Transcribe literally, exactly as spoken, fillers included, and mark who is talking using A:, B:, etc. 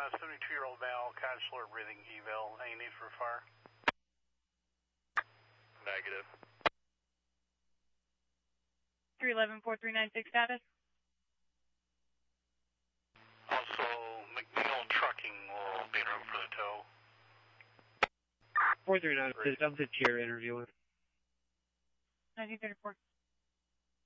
A: a seventy-two-year-old male, consular breathing eval. Any need for fire?
B: Negative.
C: three eleven, four three nine six status.
A: Also, McNeil Trucking will be in room for the tow.
D: four three nine six, I'm the chair interviewing.
C: nineteen thirty-four.